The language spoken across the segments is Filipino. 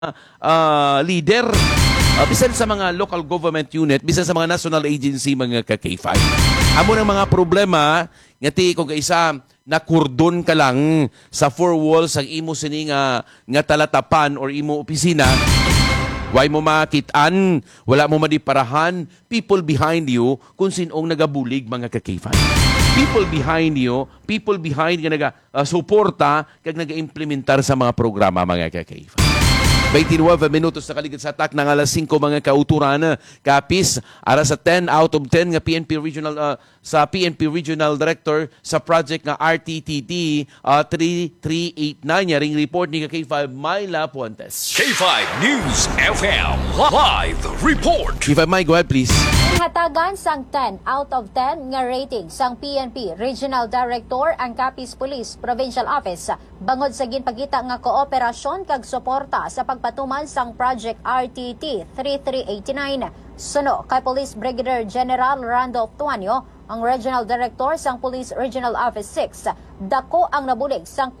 leader, bisan sa mga local government unit, bisan sa mga national agency, mga ka-K5. Amo ng mga problema, ngati kung kaisa nakurdon ka lang sa four walls ang imo sini nga talatapan or imo opisina, why mo makitaan, wala mo madiparahan, people behind you kung sinong nagabulig, mga ka-K5. People behind you, people behind nga naga-suporta kag naga-implementar sa mga programa, mga ka-K5. 29 minutos na kaligid sa atak ng alas 5 mga kauturan. Kapis, ara sa 10 out of 10 nga PNP Regional sa PNP Regional Director sa project nga RTTT 3389 ring report ni K5 Myla Puentes. K5 News FM live report. K5 May, go ahead please. Hatagan sang 10 out of 10 nga rating sang PNP Regional Director ang Capiz Police Provincial Office bangod sa ginpakita nga kooperasyon kag suporta sa pagpatuman sang Project RTT 3389. Suno kay Police Brigadier General Randolph Tuanyo, ang Regional Director sang Police Regional Office 6, dako ang nabulig sang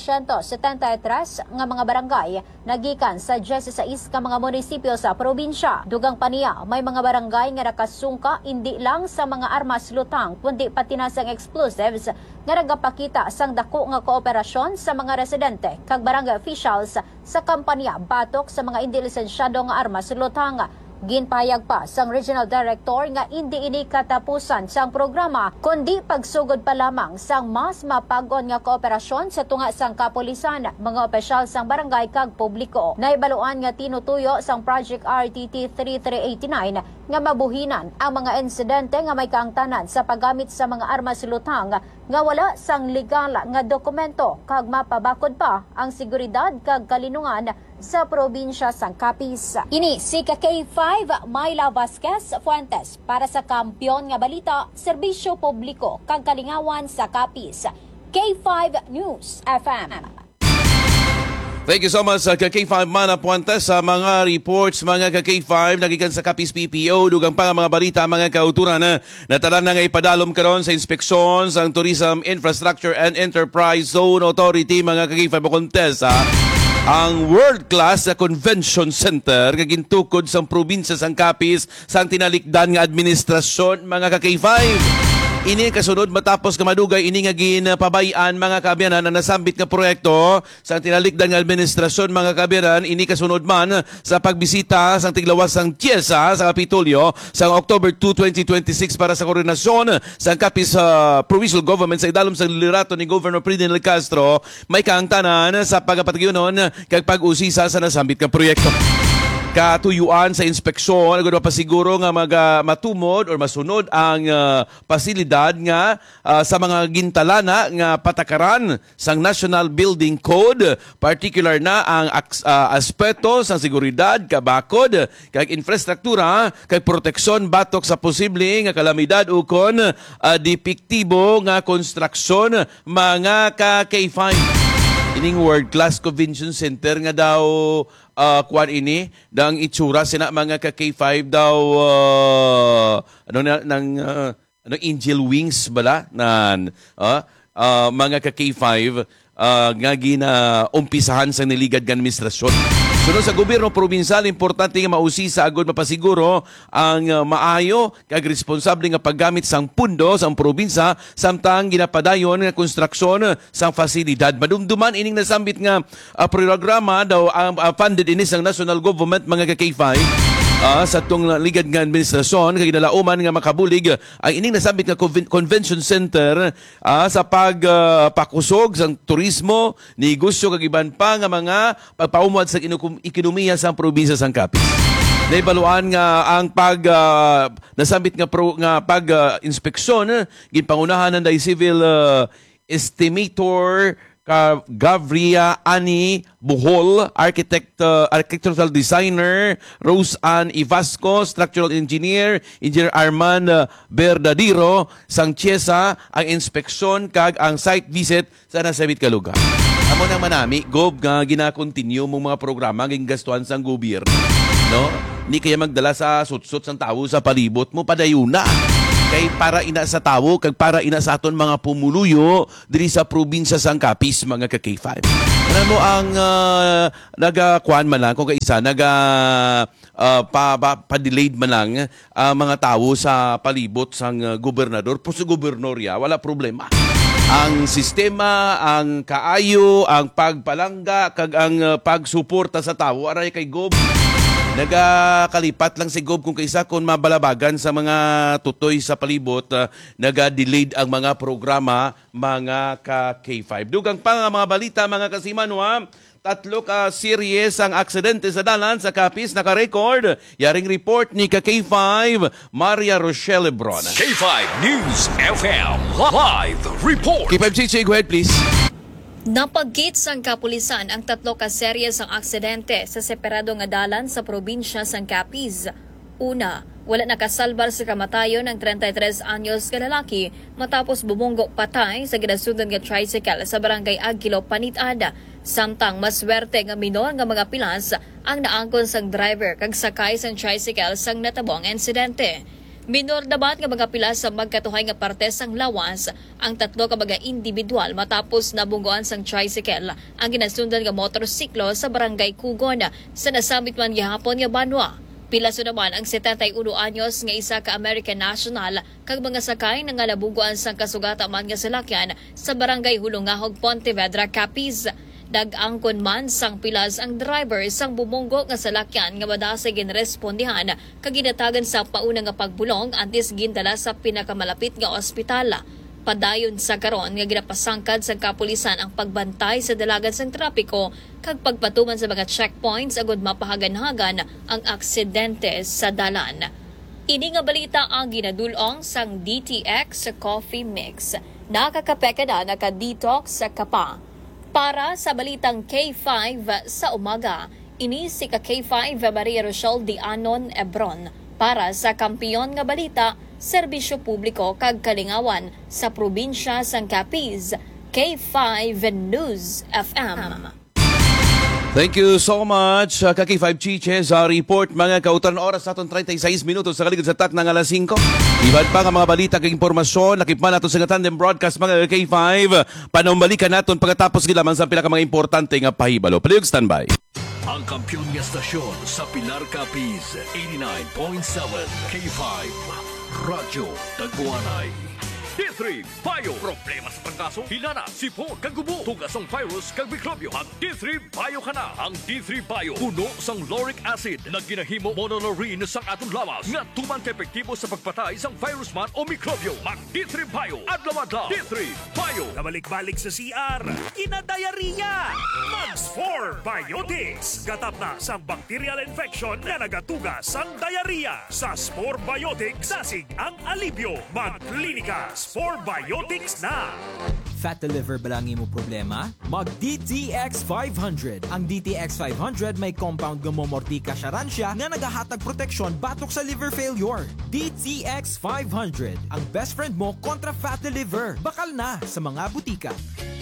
473 nga mga barangay nagikan sa 16 ka mga munisipyo sa probinsya. Dugang paniya, may mga barangay nga nakasungka hindi lang sa mga armas lutang kundi pati na sang explosives nga nagapakita sang dako nga kooperasyon sa mga residente kag barangay officials sa kampanya batok sa mga hindi lisensyado nga armas lutang. Ginpahayag pa sang Regional Director nga hindi ini katapusan sang programa kundi pagsugod pa lamang sang mas mapag-on nga kooperasyon sa tunga sang kapulisan, mga opisyal sang barangay kag publiko. Naibaluan nga tinutuyo sang Project RTT 3389 nga mabuhinan ang mga insidente nga may kaangtanan sa paggamit sa mga armas lutang nga wala sang legal nga dokumento kag mapabakod pa ang seguridad kag kalinungan sa probinsya sang Capiz. Ini si K5 Myla Vasquez Fuentes para sa Kampiyon nga Balita, Serbisyo Publiko kag Kalingawan sa Capiz. K5 News FM. Thank you so much sa K5 Mana Puentes sa mga reports, mga K5 nagikan sa Capiz PPO. Dugang pa mga balita, mga kauturan na talan na nga ipadalom karon sa inspeksyon sa Tourism Infrastructure and Enterprise Zone Authority, mga K5 Puentes. Ang world-class convention center kagintukod sa probinsya sang Capiz sang tinalikdan nga administrasyon, mga ka-K5. Ini kasunod matapos kamadugay ini nga ginapabayan, mga kaabyanan, na nasambit nga proyekto sa tinalikdan nga administrasyon, mga kaabyanan. Ini kasunod man sa pagbisita sang tiglawas sang Tiesa sa Kapitolyo sa October 2, 2026 para sa koordinasyon sa Capiz Provincial Government sa idalom sa liderato ni Governor Pridinel Castro. May kaangtanan sa pagpatagyonon kag pag-usisa sa nasambit nga proyekto. Katuyuan sa inspeksyon, agad mapasiguro nga matumod or masunod ang pasilidad nga sa mga gintalana nga patakaran sang National Building Code, particular na ang aspeto sa seguridad, kabakod, kag infrastruktura, kag proteksyon batok sa posibleng nga kalamidad ukon depektibo nga konstruksyon, mga ka-K5. Ining world-class convention center nga daw kuan ini dang itsura sina mga ka-K5 daw angel wings bala nan mga ka-K5 nga umpisahan sa niligad nga administrasyon. Sunod sa gobyerno probinsal, importante nga mausisa agad mapasiguro ang maayo kag responsable nga paggamit sang pundo sang probinsya samtang ginapadayon nga konstruksyon sang fasilidad. Madumduman ining nasambit nga programa daw funded ini sang national government, mga ka-K5. Sa tong ligad nga administrasyon kay nalauman nga makabulig ang ining nasabit nga convention center sa pagpakusog sang turismo, negosyo kag iban pa nga mga pagpaumad sa ekonomiya sa probinsya sang Capiz. Naibaluan nga ang nasabit nga pag-inspeksyon ginpangunahan ng civil estimator Gavria Ani Buhol, architectural designer Rose Ann Ivasco, structural engineer Arman Verdadero sang Tiesa ang inspeksyon kag ang site visit sa nasabit ka lugar. Amo na manami gob nga gina-continue mong mga programa ging gastuhan sang gobyerno, no? Ni kaya magdala sa sutsot sang tawo sa palibot mo padayuna. Kay para ina sa tawo kag para ina sa aton mga pumuluyo diri sa probinsya sang Capiz, mga ka-K5. Alam mo ang nagakuan man lang kung kaisa pa-delayed man lang mga tao sa palibot sang gobernador puso gobernadorya wala problema. Ang sistema, ang kaayo, ang pagpalangga kag ang pagsuporta sa tao aray kay gob. Nagakalipat lang si Gob kung kaisa kung mabalabagan sa mga tutoy sa palibot, naga-delayed ang mga programa, mga ka-K5. Dugang pa nga mga balita, mga kasimanwa, 3 ka series ang aksidente sa dalan sa Capiz naka-record. Yaring report ni ka-K5, Maria Rochelle Lebron. K5 News FM Live Report. K5 Chichi, go ahead please. Napagkit sang kapulisan ang 3 ka serye sang aksidente sa separado nga dalan sa probinsya sang Capiz. Una, wala nakasalbar sa kamatayon ng 33 anyos ka lalaki matapos bumunggo patay sa ginasundan nga tricycle sa barangay Agilo, Panitad. Samtang maswerte nga minor nga mga pilas ang naangkon sang driver kag sakay sang tricycle sang natabong insidente. Minor dapat nga mga pilas sa magkatuhay nga parte sang lawas ang 3 ka mga individual matapos nabunggoan sang tricycle ang ginasundan nga motorsiklo sa barangay Kugon sa nasamit man gihapon nga banwa. Pilaso naman ang 71 anyos nga isa ka American national kag mga sakay na nga nabunggoan sang kasugata man nga salakyan sa barangay Hulungahog, Pontevedra, Capiz. Dag-angkon man sang pilas ang driver sang bumunggo nga salakyan nga madasay ginrespondihan kag ginatagan sa pauna nga pagbulong antes gindala sa pinakamalapit nga ospital. Padayon sa karon nga ginapasangkad sa kapulisan ang pagbantay sa dalagan sang trapiko kag pagpatuman sa mga checkpoints agud mapahagan-hagan ang aksidente sa dalan. Ini nga balita ang ginadulong sang DTX sa Coffee Mix. Nakakapeka na naka-detox sa kapa. Para sa balitang K5 sa umaga, ini si K5 Maria Rochelle Dianon Ebron para sa kampiyon nga balita, serbisyo publiko kag kalingawan sa probinsya sang Capiz, K5 News FM. Thank you so much, Kaki 5 Chiche, sa report. Mga kautan oras natin 36 minutos sa kaligid sa tak ng alas 5. Ibad pa nga mga balita kag impormasyon, nakipman natin sa tandem broadcast mga K5. Panumbalikan natin pagkatapos gilaman sa pila ka mga importante nga pahibalo. Palihog standby. Ang kampiyon nga stasyon sa Pilar Capiz, 89.7 K5 Radyo Tagbuanay. D3 Bio. Problema sa pangkaso, hinana, sipon, kagubo, tugas ang virus, kag mikrobyo. Ang D3 Bio ka na. Ang D3 Bio, puno sang lauric acid na ginahimo monolaurin sang atong lawas nga tuman ka epektibo sa pagpatay sang virus man o mikrobyo. Mag D3 Bio, adlaw-adlaw. D3 Bio. Kabalik-balik sa CR, kinadayariya. Mags 4 Biotics. Gatap na sa bacterial infection na nagatugas sang diarrhea. Sa Spore Biotics, sasig ang alibyo. Mag-klinika Spore Biotics na. Fat liver ba lang imo problema? Mag DTX 500. Ang DTX 500 may compound gumomortika siya nga nagahatag proteksyon batok sa liver failure. DTX 500, ang best friend mo kontra fat liver. Bakal na sa mga butika.